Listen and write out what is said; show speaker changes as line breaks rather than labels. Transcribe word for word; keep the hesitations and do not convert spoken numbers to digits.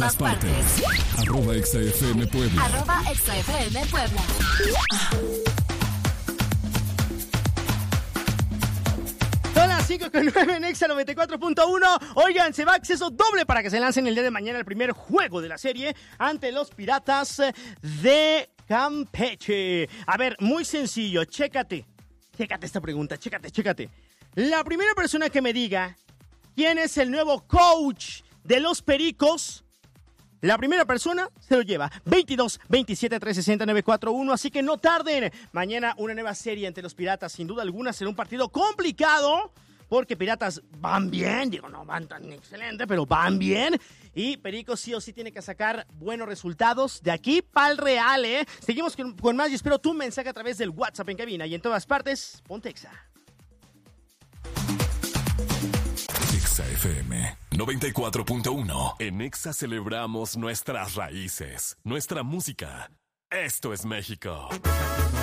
todas partes.
Arroba Exa F M Puebla.
Arroba Exa F M Puebla.
Son las cinco con nueve en Exa noventa y cuatro punto uno. Oigan, se va acceso doble para que se lancen el día de mañana el primer juego de la serie ante los Piratas de Campeche. A ver, muy sencillo, chécate. Chécate esta pregunta, chécate, chécate. La primera persona que me diga quién es el nuevo coach de los Pericos, la primera persona se lo lleva. veintidós, veintisiete, trescientos sesenta, novecientos cuarenta y uno. Así que no tarden. Mañana una nueva serie ante los Piratas. Sin duda alguna será un partido complicado, porque Piratas van bien. Digo, no van tan excelente, pero van bien. Y Pericos sí o sí tiene que sacar buenos resultados de aquí para el Real, ¿eh? Seguimos con, con más y espero tu mensaje a través del WhatsApp en cabina. Y en todas partes, ponte Exa.
Exa F M noventa y cuatro punto uno. En Exa celebramos nuestras raíces, nuestra música. Esto es México.